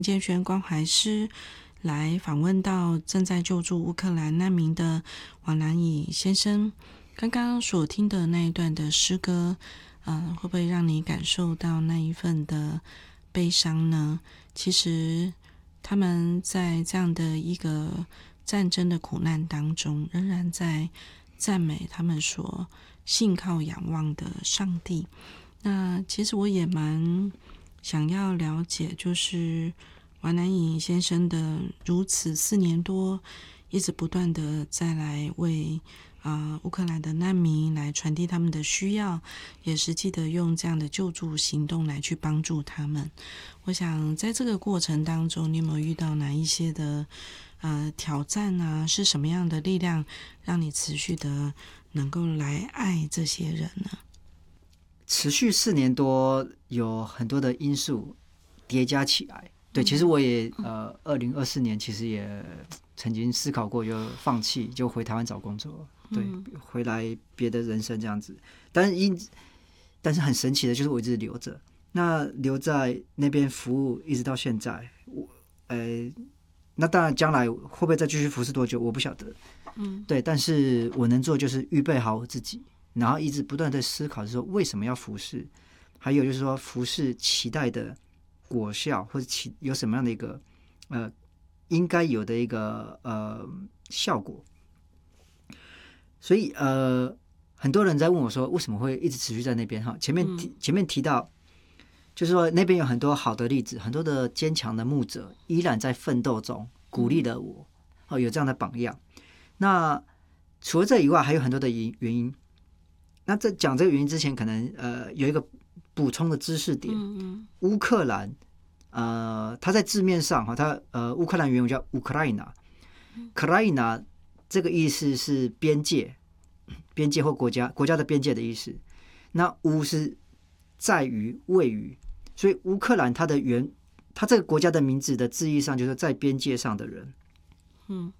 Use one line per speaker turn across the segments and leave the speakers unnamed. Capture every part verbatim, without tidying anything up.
健全关怀师来访问到正在救助乌克兰难民的王南乙先生。刚刚所听的那一段的诗歌，呃，会不会让你感受到那一份的悲伤呢？其实他们在这样的一个战争的苦难当中，仍然在赞美他们所信靠仰望的上帝。那其实我也蛮想要了解，就是王南乙先生的如此四年多，一直不断的再来为啊、呃、乌克兰的难民来传递他们的需要，也实际的用这样的救助行动来去帮助他们。我想在这个过程当中，你有没有遇到哪一些的呃挑战啊？是什么样的力量让你持续的能够来爱这些人呢？
持续四年多，有很多的因素叠加起来。对，其实我也呃，二零二四年其实也曾经思考过，就放弃，就回台湾找工作，对，回来别的人生这样子。但是因但是很神奇的就是我一直留着，那留在那边服务一直到现在，我呃，那当然将来会不会再继续服侍多久，我不晓得。嗯，对，但是我能做就是预备好我自己。然后一直不断的思考，说为什么要服侍，还有就是说服侍期待的果效，或者期有什么样的一个呃应该有的一个呃效果。所以呃，很多人在问我说，为什么会一直持续在那边？哈，前面提前面提到，就是说那边有很多好的例子，很多的坚强的牧者依然在奋斗中，鼓励了我。哦，有这样的榜样。那除了这以外，还有很多的原因。那在讲这个原因之前，可能呃有一个补充的知识点。嗯嗯乌克兰，呃，它在字面上哈，它呃乌克兰原文叫乌克兰纳，克拉伊纳这个意思是边界、边界或国家、国家的边界的意思。那乌是在于、位于，所以乌克兰它的原，它这个国家的名字的字义上就是在边界上的人。嗯。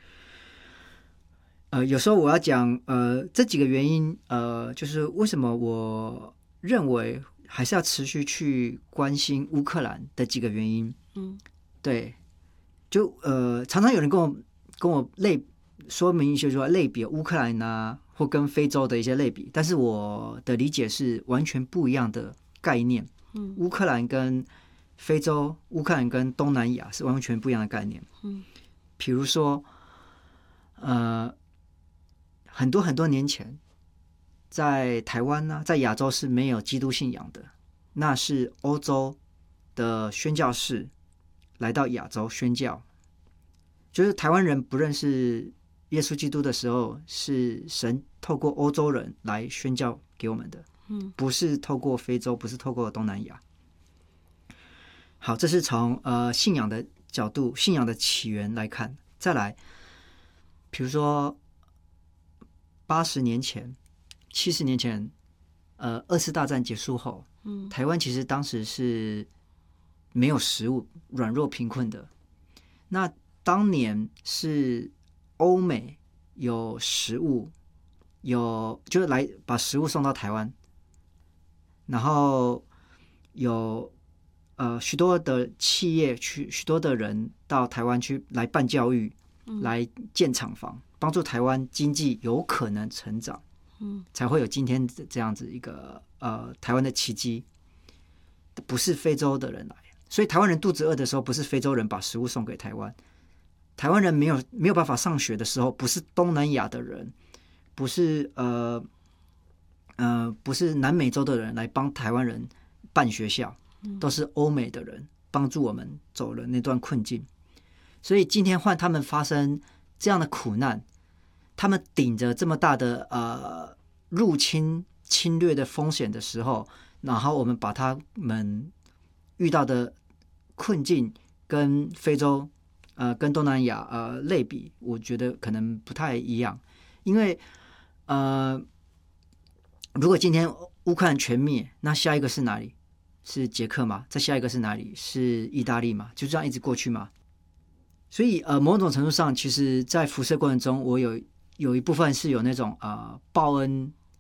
呃，有时候我要讲，呃，这几个原因，呃，就是为什么我认为还是要持续去关心乌克兰的几个原因。嗯，对，就呃，常常有人跟我跟我类说明一些说类别乌克兰啊，或跟非洲的一些类比，但是我的理解是完全不一样的概念。嗯，乌克兰跟非洲，乌克兰跟东南亚是完全不一样的概念。嗯，比如说，呃。很多很多年前，在台湾呢、啊，在亚洲是没有基督信仰的，那是欧洲的宣教士来到亚洲宣教，就是台湾人不认识耶稣基督的时候，是神透过欧洲人来宣教给我们的，嗯，不是透过非洲，不是透过东南亚。好，这是从呃信仰的角度、信仰的起源来看。再来，比如说。八十年前、七十年前，呃，二次大战结束后，嗯，台湾其实当时是没有食物、软弱贫困的。那当年是欧美有食物，有就是来把食物送到台湾，然后有呃许多的企业去，许多的人到台湾去来办教育，嗯、来建厂房。帮助台湾经济有可能成长，嗯，才会有今天这样子一个呃台湾的奇迹。不是非洲的人来，所以台湾人肚子饿的时候，不是非洲人把食物送给台湾；台湾人没有没有办法上学的时候，不是东南亚的人，不是呃呃不是南美洲的人来帮台湾人办学校，都是欧美的人帮助我们走了那段困境。所以今天换他们发生这样的苦难，他们顶着这么大的呃入侵侵略的风险的时候，然后我们把他们遇到的困境跟非洲呃跟东南亚呃类比，我觉得可能不太一样。因为呃如果今天乌克兰全灭，那下一个是哪里？是捷克吗？再下一个是哪里？是意大利吗？就这样一直过去吗？所以呃某种程度上，其实在辐射过程中，我有有一部分是有那种呃报恩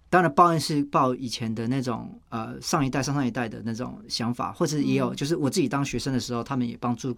当然抱怨是抱以前的那种呃上一代上上一代的那种想法，或者也有就是我自己当学生的时候，他们也帮助